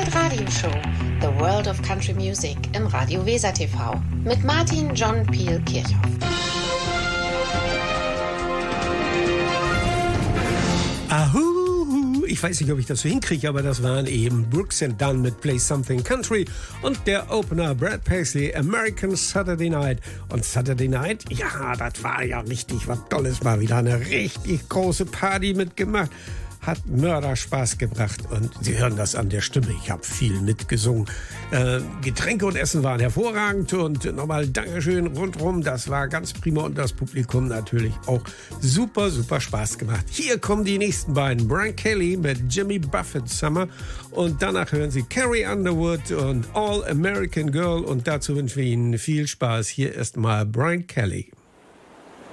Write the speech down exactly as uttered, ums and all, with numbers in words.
Weltradioshow The World of Country Music im Radio Weser T V mit Martin John Peel Kirchhoff. Ahu, ich weiß nicht, ob ich das so hinkriege, aber das waren eben Brooks and Dunn mit Play Something Country und der Opener Brad Paisley, American Saturday Night. Und Saturday Night, ja, das war ja richtig was Tolles, mal wieder eine richtig große Party mitgemacht. Hat Mörderspaß gebracht und Sie hören das an der Stimme. Ich habe viel mitgesungen. Äh, Getränke und Essen waren hervorragend und nochmal Dankeschön rundherum. Das war ganz prima und das Publikum natürlich auch super, super Spaß gemacht. Hier kommen die nächsten beiden. Brian Kelly mit Jimmy Buffett Summer und danach hören Sie Carrie Underwood und All American Girl und dazu wünschen wir Ihnen viel Spaß. Hier erstmal Brian Kelly.